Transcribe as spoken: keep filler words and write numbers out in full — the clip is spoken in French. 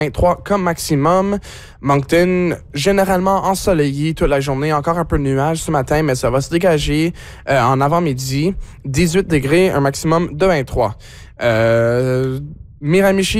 vingt-trois comme maximum. Moncton, généralement ensoleillé toute la journée. Encore un peu de nuages ce matin, mais ça va se dégager euh, en avant-midi. dix-huit degrés, un maximum de vingt-trois. Euh, Miramichi,